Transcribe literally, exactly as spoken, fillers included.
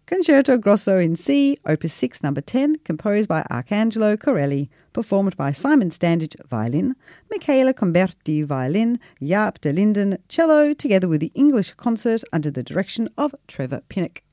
Concerto Grosso in C, Opus six, number ten, composed by Arcangelo Corelli, performed by Simon Standage, violin, Michela Comberti, violin, Jaap de Linden, cello, together with the English concert under the direction of Trevor Pinnock.